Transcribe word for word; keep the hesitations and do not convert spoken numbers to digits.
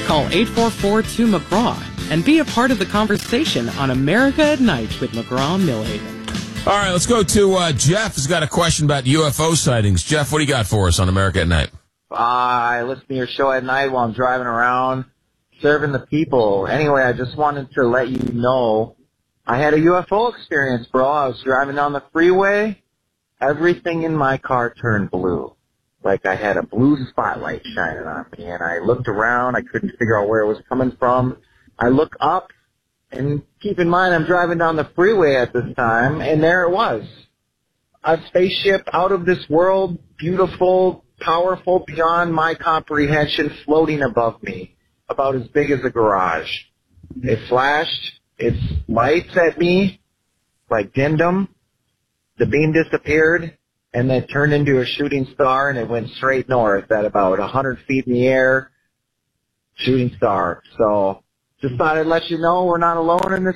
Call eight four four two McGraw and be a part of the conversation on America at Night with McGraw Millhaven. All right, let's go to uh, Jeff has got a question about U F O sightings. Jeff, what do you got for us on America at Night? Uh, I listen to your show at night while I'm driving around, serving the people. Anyway, I just wanted to let you know I had a U F O experience, bro. I was driving down the freeway. Everything in my car turned blue. Like I had a blue spotlight shining on me, and I looked around. I couldn't figure out where it was coming from. I look up, and keep in mind I'm driving down the freeway at this time, and there it was. A spaceship out of this world, beautiful, powerful, beyond my comprehension, floating above me, about as big as a garage. It flashed its lights at me, like dimmed them. The beam disappeared, and then turned into a shooting star, and it went straight north at about one hundred feet in the air, shooting star. So just thought I'd let you know we're not alone in this